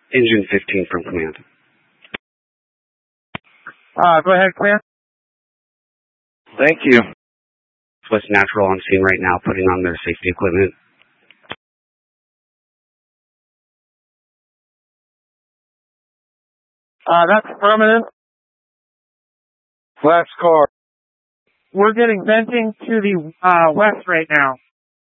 Engine 15 from command. Go ahead, clear. Thank you. West Natural on scene right now, putting on their safety equipment. That's affirmative. Last car. We're getting venting to the west right now.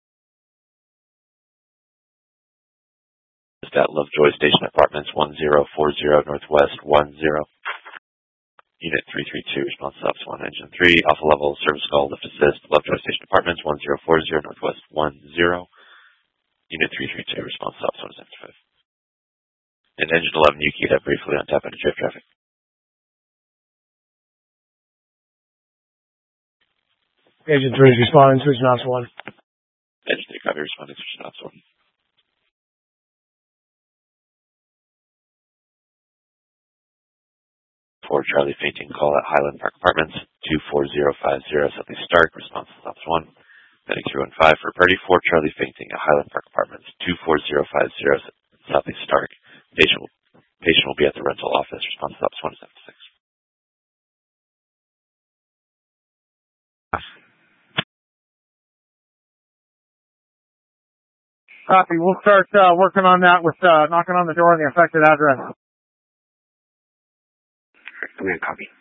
Just at Lovejoy Station Apartments 1040 Northwest 10. Unit 332, response stops 1, engine 3, alpha level, service call, lift assist, Lovejoy Station Apartments 1040 Northwest 10. Unit 332, response stops 175. And engine 11, you keyed up briefly on tap into drift traffic. Engine 3 is responding, switching ops 1. Engine 3, copy, responding, switching ops 1. For Charlie fainting call at Highland Park Apartments 24050 Southeast Stark, response stops 1. Heading 315 for Birdie 4 Charlie fainting at Highland Park Apartments 24050 Southeast Stark. Patient will be at the rental office. Response stops 176. Copy. We'll start working on that with knocking on the door on the affected address. Command, copy.